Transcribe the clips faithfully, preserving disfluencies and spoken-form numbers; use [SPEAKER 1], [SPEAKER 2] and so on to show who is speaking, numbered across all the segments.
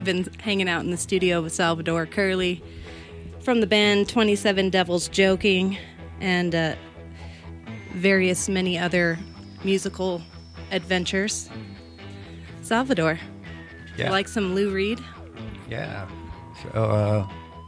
[SPEAKER 1] Been hanging out in the studio with Salvador Curley from the band twenty-seven Devils Joking and uh, various many other musical adventures. Salvador,
[SPEAKER 2] Yeah.
[SPEAKER 1] you like some Lou Reed?
[SPEAKER 2] Yeah. So uh,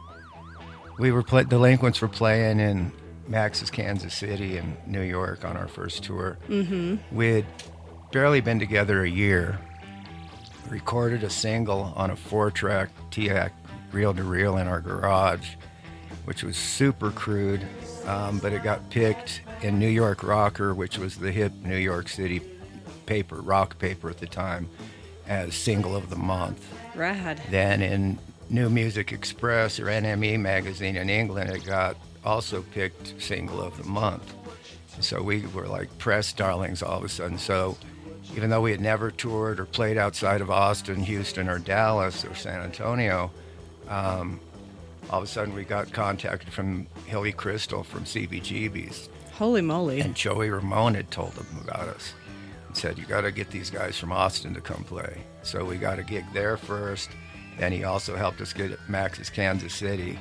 [SPEAKER 2] we were play- Delinquents were playing in Max's Kansas City and New York on our first tour.
[SPEAKER 1] Mm-hmm.
[SPEAKER 2] We'd barely been together a year. Recorded a single on a four-track T A C reel-to-reel in our garage, which was super crude, um, but it got picked in New York Rocker, which was the hip New York City paper, rock paper at the time, as single of the month.
[SPEAKER 1] Rad.
[SPEAKER 2] Then in New Music Express, or N M E magazine in England, it got also picked single of the month. So we were like press darlings all of a sudden. So even though we had never toured or played outside of Austin, Houston, or Dallas, or San Antonio, um, all of a sudden we got contacted from Hilly Crystal from C B G B's.
[SPEAKER 1] Holy moly.
[SPEAKER 2] And Joey Ramone had told them about us and said, you got to get these guys from Austin to come play. So we got a gig there first. Then he also helped us get at Max's Kansas City.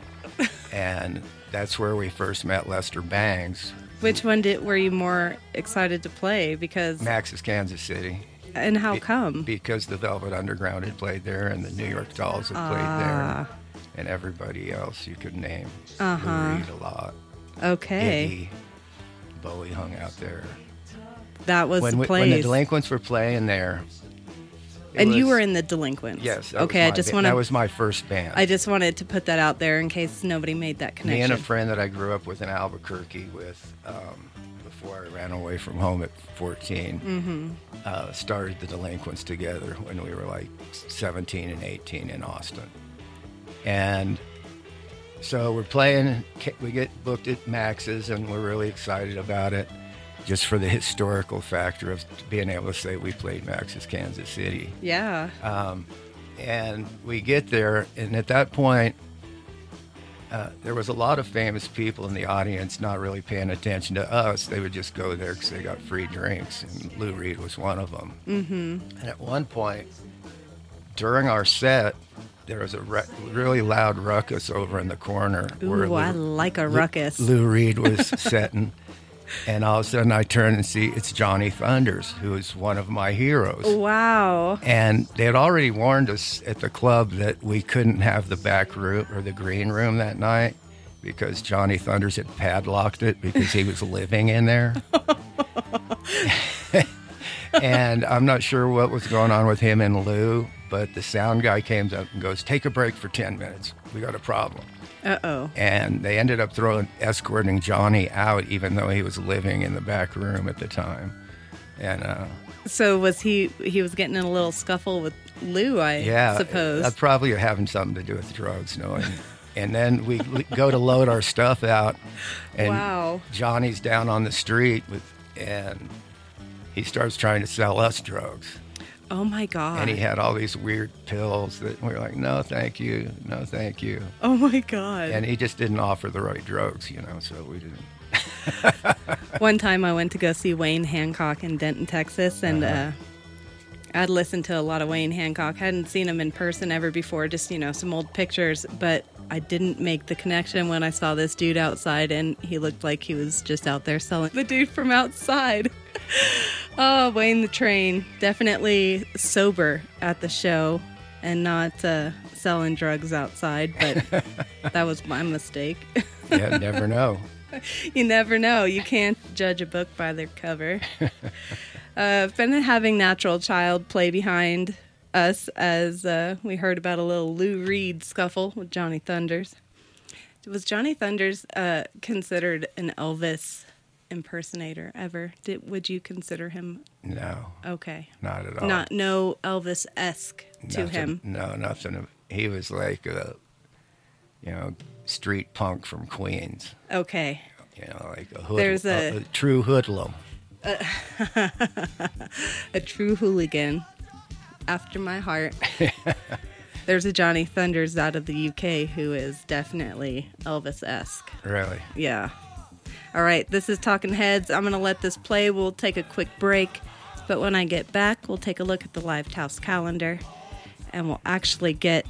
[SPEAKER 2] And that's where we first met Lester Bangs.
[SPEAKER 1] Which one did were you more excited to play? Because
[SPEAKER 2] Max's Kansas City.
[SPEAKER 1] And how
[SPEAKER 2] Be-
[SPEAKER 1] come?
[SPEAKER 2] Because the Velvet Underground had played there, and the New York Dolls had played
[SPEAKER 1] Ah.
[SPEAKER 2] there, and everybody else you could name.
[SPEAKER 1] Uh-huh.
[SPEAKER 2] Lou Reed a lot.
[SPEAKER 1] Okay.
[SPEAKER 2] Iggy, Bowie hung out there.
[SPEAKER 1] That was
[SPEAKER 2] when,
[SPEAKER 1] the
[SPEAKER 2] we,
[SPEAKER 1] place.
[SPEAKER 2] when the Delinquents were playing there. it
[SPEAKER 1] And you
[SPEAKER 2] was-
[SPEAKER 1] were in the Delinquents.
[SPEAKER 2] Yes. that
[SPEAKER 1] Okay,
[SPEAKER 2] was
[SPEAKER 1] I
[SPEAKER 2] my
[SPEAKER 1] just
[SPEAKER 2] ba-
[SPEAKER 1] want
[SPEAKER 2] That
[SPEAKER 1] to.
[SPEAKER 2] was my first band.
[SPEAKER 1] I just wanted to put that out there in case nobody made that connection.
[SPEAKER 2] Me and a friend that I grew up with in Albuquerque with um, before I ran away from home at fourteen,
[SPEAKER 1] Mm-hmm.
[SPEAKER 2] uh, started the Delinquents together when we were like seventeen and eighteen in Austin. And so we're playing, we get booked at Max's, and we're really excited about it, just for the historical factor of being able to say we played Max's Kansas City.
[SPEAKER 1] Yeah.
[SPEAKER 2] Um, and we get there, and at that point, uh, there was a lot of famous people in the audience not really paying attention to us. They would just go there because they got free drinks, and Lou Reed was one of them.
[SPEAKER 1] Mm-hmm.
[SPEAKER 2] And at one point, during our set, there was a re- really loud ruckus over in the corner. where
[SPEAKER 1] Ooh, I
[SPEAKER 2] Lou,
[SPEAKER 1] like a
[SPEAKER 2] Lou-
[SPEAKER 1] ruckus.
[SPEAKER 2] Lou Reed was setting. And all of a sudden I turn and see it's Johnny Thunders, who is one of my heroes.
[SPEAKER 1] Wow.
[SPEAKER 2] And they had already warned us at the club that we couldn't have the back room or the green room that night because Johnny Thunders had padlocked it because he was living in there. And I'm not sure what was going on with him and Lou, but the sound guy came up and goes, take a break for ten minutes. We got a problem.
[SPEAKER 1] Uh-oh.
[SPEAKER 2] And they ended up throwing, escorting Johnny out, even though he was living in the back room at the time. And uh,
[SPEAKER 1] So was he, he was getting in a little scuffle with Lou, I
[SPEAKER 2] yeah,
[SPEAKER 1] suppose.
[SPEAKER 2] that's probably having something to do with drugs, knowing. And then we l- go to load our stuff out, and
[SPEAKER 1] Wow.
[SPEAKER 2] Johnny's down on the street with, and he starts trying to sell us drugs.
[SPEAKER 1] Oh, my God.
[SPEAKER 2] And he had all these weird pills that we were like, no, thank you, no, thank you.
[SPEAKER 1] Oh, my God.
[SPEAKER 2] And he just didn't offer the right drugs, you know, so we didn't.
[SPEAKER 1] One time I went to go see Wayne Hancock in Denton, Texas, and
[SPEAKER 2] Uh-huh.
[SPEAKER 1] uh, I'd listened to a lot of Wayne Hancock. Hadn't seen him in person ever before, just, you know, some old pictures, but I didn't make the connection when I saw this dude outside, and he looked like he was just out there selling the dude from outside. Oh, Wayne the Train, definitely sober at the show and not uh, selling drugs outside, but that was my mistake.
[SPEAKER 2] Yeah, never know.
[SPEAKER 1] You never know. You can't judge a book by their cover. uh, I've been having Natural Child play behind us as uh, we heard about a little Lou Reed scuffle with Johnny Thunders. Was Johnny Thunders uh, considered an Elvis impersonator ever? Did would you consider him?
[SPEAKER 2] No,
[SPEAKER 1] Okay.
[SPEAKER 2] not at all.
[SPEAKER 1] Not no Elvis-esque to
[SPEAKER 2] Nothing-
[SPEAKER 1] him.
[SPEAKER 2] No, nothing. He was like a, you know, street punk from Queens.
[SPEAKER 1] Okay.
[SPEAKER 2] You know, like a hood,
[SPEAKER 1] There's a-
[SPEAKER 2] a, a true hoodlum.
[SPEAKER 1] A true hooligan after my heart. There's a Johnny Thunders out of the U K who is definitely Elvis-esque.
[SPEAKER 2] Really.
[SPEAKER 1] Yeah. All right, this is Talking Heads. I'm going to let this play. We'll take a quick break. But when I get back, we'll take a look at the Live House calendar. and will actually get